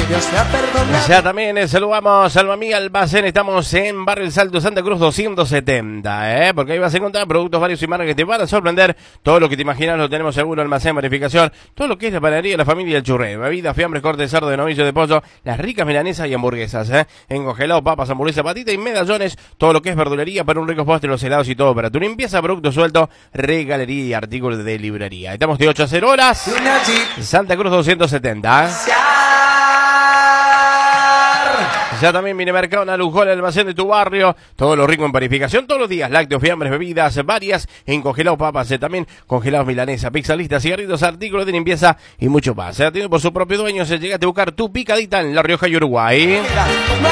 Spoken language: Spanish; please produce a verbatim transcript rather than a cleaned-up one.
Dios me ha perdonado. Ya también eh, saludamos a la amiga Almacén. Estamos en Barrio El Salto, Santa Cruz doscientos setenta, ¿eh? Porque ahí vas a encontrar productos varios y marcas que te van a sorprender. Todo lo que te imaginas lo tenemos seguro. Almacén, verificación, todo lo que es la panadería, la familia, el churré, bebidas, fiambres, cortes de cerdo, de novillo, de pollo, las ricas milanesas y hamburguesas, ¿eh? En congelado, papas, hamburguesas, patitas y medallones. Todo lo que es verdulería para un rico postre, los helados y todo para tu limpieza, producto suelto, regalería y artículos de librería. Estamos de ocho a cero horas. Santa Cruz doscientos setenta, ¿eh? Ya también Minimercado, Nalujola, el almacén de tu barrio, todo lo rico en panificación, todos los días, lácteos, fiambres, bebidas, varias, en congelado, papas, eh, también congelados milanesa, pizza lista, cigarritos, artículos de limpieza y mucho más. Se atiende por su propio dueño, se llega a buscar tu picadita en La Rioja y Uruguay.